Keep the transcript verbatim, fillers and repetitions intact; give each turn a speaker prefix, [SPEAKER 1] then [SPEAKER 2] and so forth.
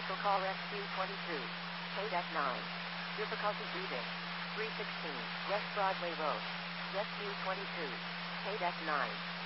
[SPEAKER 1] Special call Rescue twenty-two. Code F nine. Difficulty breathing. three sixteen West Broadway Road. Rescue twenty-two. Code F nine.